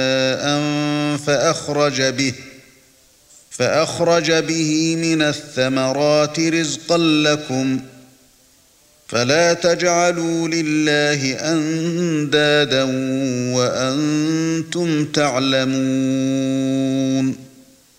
فأخرج به من الثمرات رزقا لكم فلا تجعلوا لله أندادا وأنتم تعلمون